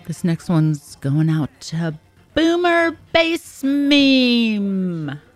This next one's going out to Boomer Base Meme.